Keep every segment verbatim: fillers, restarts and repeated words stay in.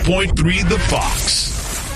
point three The Fox.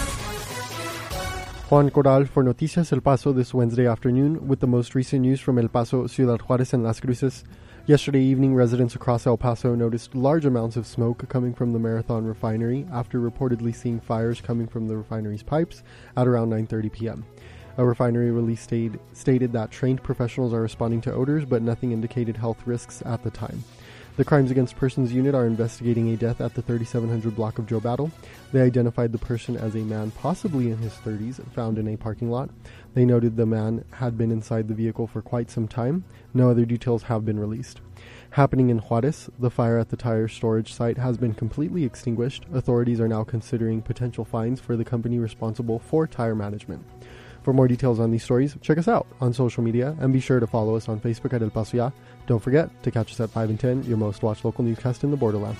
Juan Corral for Noticias El Paso this Wednesday afternoon with the most recent news from El Paso, Ciudad Juárez, and Las Cruces. Yesterday evening, residents across El Paso noticed large amounts of smoke coming from the Marathon refinery after reportedly seeing fires coming from the refinery's pipes at around nine thirty p.m. A refinery release stayed, stated that trained professionals are responding to odors, but nothing indicated health risks at the time. The Crimes Against Persons Unit are investigating a death at the thirty-seven hundred block of Joe Battle. They identified the person as a man possibly in his thirties, found in a parking lot. They noted the man had been inside the vehicle for quite some time. No other details have been released. Happening in Juárez, the fire at the tire storage site has been completely extinguished. Authorities are now considering potential fines for the company responsible for tire management. For more details on these stories, check us out on social media and be sure to follow us on Facebook at El Paso Ya. Don't forget to catch us at five and ten, your most watched local newscast in the borderland.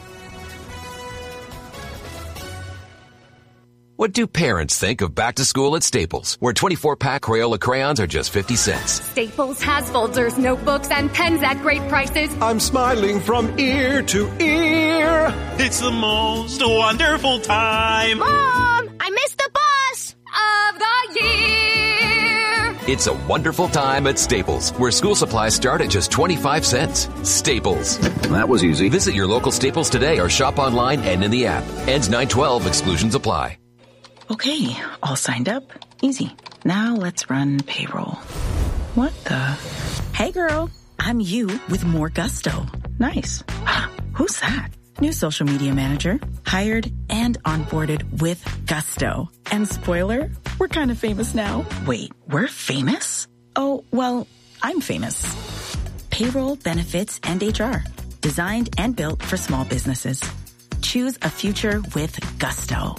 What do parents think of back to school at Staples, where twenty-four pack Crayola crayons are just fifty cents? Staples has folders, notebooks, and pens at great prices. I'm smiling from ear to ear. It's the most wonderful time. Mom, I missed the bus of the year. It's a wonderful time at Staples, where school supplies start at just twenty-five cents. Staples. That was easy. Visit your local Staples today or shop online and in the app. Ends nine twelve. Exclusions apply. Okay, all signed up. Easy. Now let's run payroll. What the? Hey girl, I'm you with more gusto. Nice. Who's that? New social media manager. Hired and onboarded with gusto. And spoiler, we're kind of famous now. Wait, we're famous? Oh, well, I'm famous. Payroll, benefits, and H R. Designed and built for small businesses. Choose a future with gusto.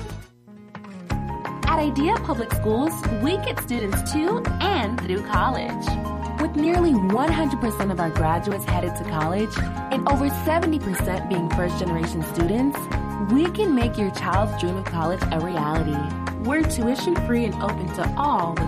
At Idea Public Schools, we get students to and through college. With nearly one hundred percent of our graduates headed to college and over seventy percent being first-generation students, we can make your child's dream of college a reality. We're tuition-free and open to all with